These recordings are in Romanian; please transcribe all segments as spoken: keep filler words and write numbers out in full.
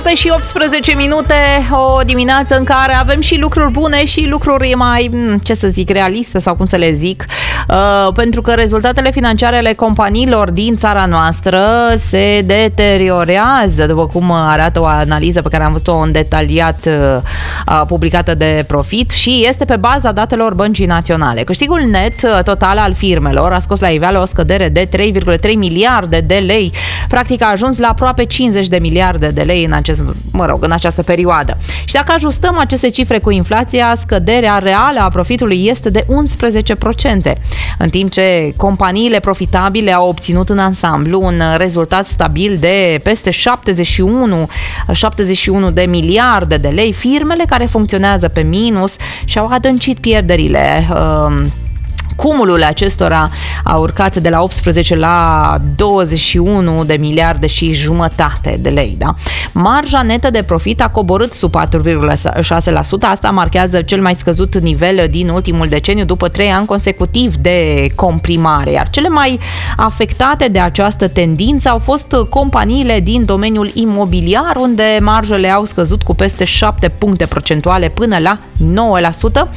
șapte și optsprezece minute, o dimineață în care avem și lucruri bune și lucruri mai, ce să zic, realiste sau cum să le zic, uh, pentru că rezultatele financiare ale companiilor din țara noastră se deteriorează, după cum arată o analiză pe care am văzut-o în detaliat uh, publicată de Profit și este pe baza datelor Băncii Naționale. Câștigul net total al firmelor a scos la iveală o scădere de trei virgulă trei miliarde de lei, practic a ajuns la aproape cincizeci de miliarde de lei în acest, mă rog, în această perioadă. Și dacă ajustăm aceste cifre cu inflația, scăderea reală a profitului este de unsprezece la sută, în timp ce companiile profitabile au obținut în ansamblu un rezultat stabil de peste șaptezeci și unu de miliarde de lei. Firmele care funcționează pe minus și-au adâncit pierderile. Cumulul acestora a urcat de la optsprezece la douăzeci și unu de miliarde și jumătate de lei, da? Marja netă de profit a coborât sub patru virgulă șase la sută, asta marchează cel mai scăzut nivel din ultimul deceniu după trei ani consecutiv de comprimare, iar cele mai afectate de această tendință au fost companiile din domeniul imobiliar, unde marjele au scăzut cu peste șapte puncte procentuale până la nouă la sută.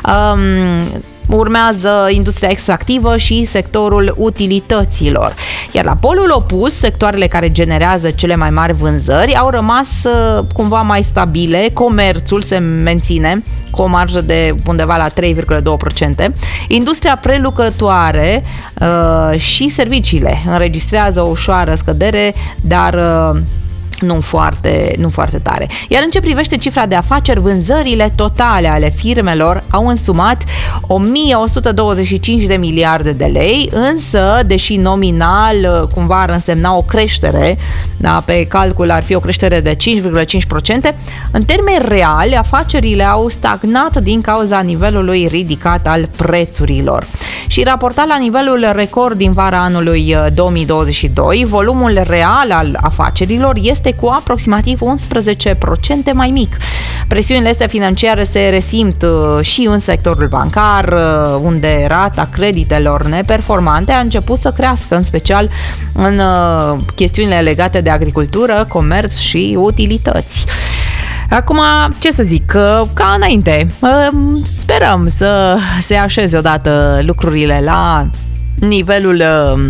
Um, Urmează industria extractivă și sectorul utilităților. Iar la polul opus, sectoarele care generează cele mai mari vânzări au rămas cumva mai stabile. Comerțul se menține cu o marjă de undeva la trei virgulă doi la sută. Industria prelucrătoare uh, și serviciile înregistrează o ușoară scădere, dar uh, Nu foarte, nu foarte tare. Iar în ce privește cifra de afaceri, vânzările totale ale firmelor au însumat o mie o sută douăzeci și cinci de miliarde de lei, însă, deși nominal cumva ar însemna o creștere, da, pe calcul ar fi o creștere de cinci virgulă cinci la sută, în termeni reali, afacerile au stagnat din cauza nivelului ridicat al prețurilor. Și raportat la nivelul record din vara anului două mii douăzeci și doi, volumul real al afacerilor este cu aproximativ unsprezece la sută mai mic. Presiunile astea financiare se resimt și în sectorul bancar, unde rata creditelor neperformante a început să crească, în special în chestiunile legate de agricultură, comerț și utilități. Acum, ce să zic, ca înainte, sperăm să se așeze odată lucrurile la nivelul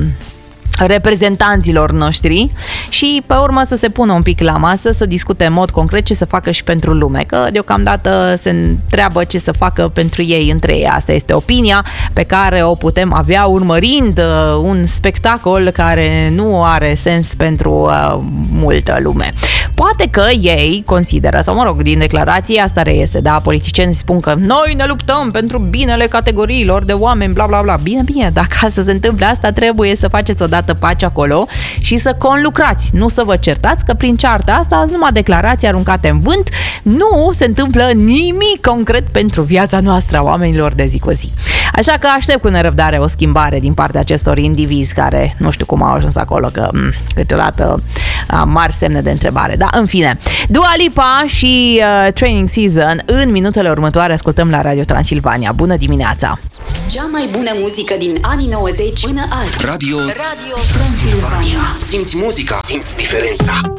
reprezentanților noștri și pe urmă să se pună un pic la masă, să discute în mod concret ce să facă și pentru lume, că deocamdată se întreabă ce să facă pentru ei între ei. Asta este opinia pe care o putem avea urmărind un spectacol care nu are sens pentru uh, multă lume. Poate că ei consideră, sau mă rog, din declarație asta reiese, da, politicienii spun că noi ne luptăm pentru binele categoriilor de oameni, bla bla bla. Bine, bine, dacă să se întâmple asta, trebuie să faceți odată pace acolo și să conlucrați, nu să vă certați, că prin cearta asta sunt numai declarații aruncate în vânt, nu se întâmplă nimic concret pentru viața noastră a oamenilor de zi cu zi. Așa că aștept cu nerăbdare o schimbare din partea acestor indivizi care nu știu cum au ajuns acolo, că m- câteodată am mari semne de întrebare. Da, în fine. Dua Lipa și uh, Training Season în minutele următoare ascultăm la Radio Transilvania. Bună dimineața! Cea mai bună muzică din anii nouăzeci până azi. Radio, Radio Transilvania. Simți muzica, simți diferența.